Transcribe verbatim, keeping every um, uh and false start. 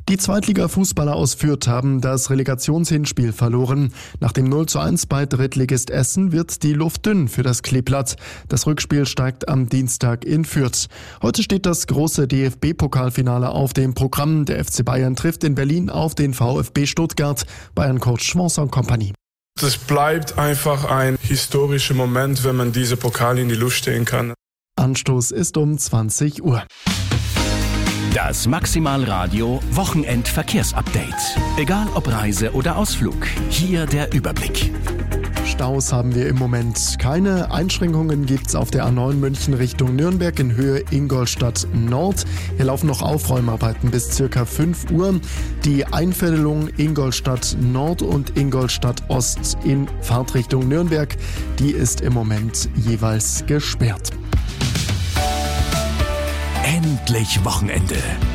Die Zweitliga-Fußballer aus Fürth haben das Relegationshinspiel verloren. Nach dem null zu eins bei Drittligist Essen wird die Luft dünn für das Kleeblatt. Das Rückspiel steigt am Dienstag in Fürth. Heute steht das große D F B-Pokalfinale auf dem Programm. Der F C Bayern trifft in Berlin auf den VfB Stuttgart. Bayern-Coach Vincent Kompany. Es bleibt einfach ein historischer Moment, wenn man diese Pokal in die Luft stehen kann. Anstoß ist um zwanzig Uhr. Das Maximalradio Wochenendverkehrsupdate. Egal ob Reise oder Ausflug, hier der Überblick. Staus haben wir im Moment. Keine Einschränkungen gibt's auf der A neun München Richtung Nürnberg in Höhe Ingolstadt Nord. Hier laufen noch Aufräumarbeiten bis circa fünf Uhr. Die Einfädelung Ingolstadt Nord und Ingolstadt Ost in Fahrtrichtung Nürnberg, die ist im Moment jeweils gesperrt. Endlich Wochenende.